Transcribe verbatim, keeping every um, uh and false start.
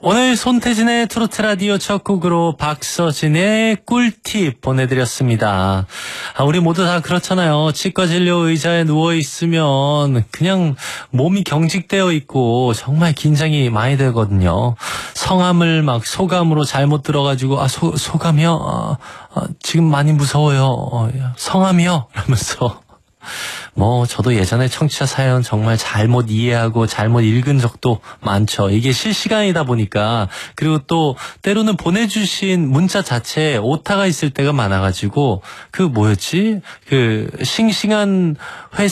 오늘 손태진의 트로트 라디오 첫 곡으로 박서진의 꿀팁 보내드렸습니다. 아, 우리 모두 다 그렇잖아요. 치과 진료 의자에 누워있으면 그냥 몸이 경직되어 있고 정말 긴장이 많이 되거든요. 성함을 막 소감으로 잘못 들어가지고 아 소, 소감이요? 아, 아, 지금 많이 무서워요. 어, 성함이요? 이러면서 뭐 저도 예전에 청취자 사연 정말 잘못 이해하고 잘못 읽은 적도 많죠. 이게 실시간이다 보니까, 그리고 또 때로는 보내주신 문자 자체에 오타가 있을 때가 많아가지고 그 뭐였지? 그 싱싱한 회